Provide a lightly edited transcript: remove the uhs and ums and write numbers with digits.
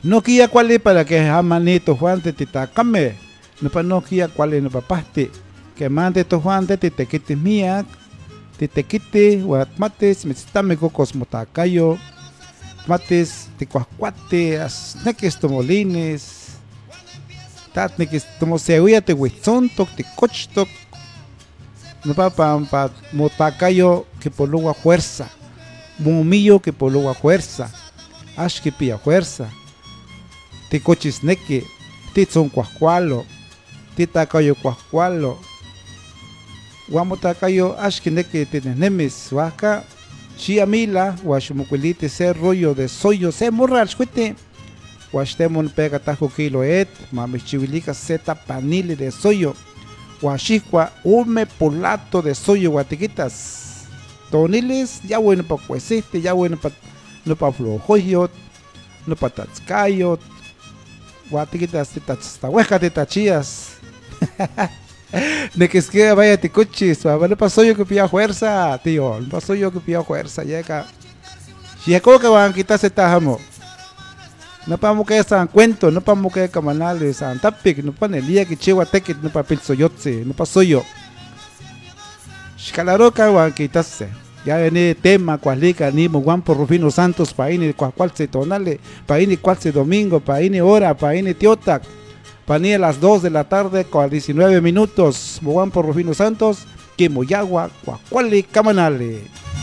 No quia cuál para que jamanito Juan te titacame. No pa no quia cuál no papaste. Que mande to Juan te quite mía. Te quite mates me stame cocos motacayo. Mates te cuascuate as neques tomolines. Tat neques tomo seuya te huitzon tok te cochtok. No pa motacayo que por luego fuerza. Mumillo que por luego fuerza. Ash que pilla fuerza. Te coches neque, te son cuascualo, te tacayo cuascualo. Guamo tacayo ash que neque te nemes, waka, chiamila, guashumuculite se rollo de soyo, se morral, squite. Guashtemon pega tajo kilo mames chivilika seta panile de soyo. Guashikwa ume polato de soyo guatiquitas. Toniles, ya bueno pa cuesiste, ya bueno pa no pa flojoyot, no pa tatzcayot. Guatiquitas te tahueca te tachías. De que es que vaya te coches, no pasó yo que pilla fuerza, tío. No pasó yo que pilla fuerza, llega. Si es como que van a quitarse tajamo. No podemos que san cuento, no podemos que camanales, san tapic, no pone el día que chihuahua tequit, no papel soyotse, no pasó yo. Shkalaroca van a quitarse. Ya viene tema cualica ni Juan por Rufino Santos paine cual se tonale paine cual se domingo paine hora paine tiotac paine a las 2 de la tarde con 19 minutos Juan por Rufino Santos que moyagua cuali camanale.